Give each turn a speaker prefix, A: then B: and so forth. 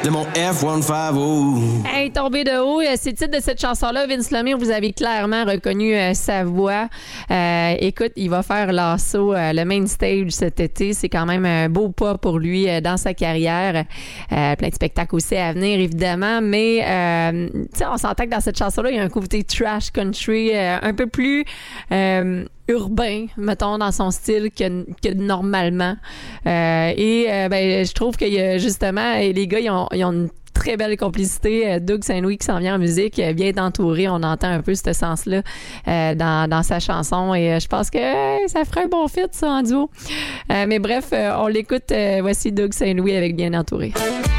A: de mon F-150.
B: Hey, tombé de haut, c'est le titre de cette chanson-là. Vince Lemire, vous avez clairement reconnu sa voix. Écoute, il va faire l'assaut, le main stage cet été. C'est quand même un beau pas pour lui dans sa carrière. Plein de spectacles aussi à venir, évidemment. Mais, on s'entend que dans cette chanson-là, il y a un côté trash country un peu plus... urbain, mettons, dans son style que normalement. Je trouve que justement, les gars, ils ont une très belle complicité. Doug Saint-Louis qui s'en vient en musique, bien entouré. On entend un peu ce sens-là dans sa chanson et je pense que ça ferait un bon fit, ça, en duo. Mais bref, on l'écoute. Voici Doug Saint-Louis avec Bien entouré.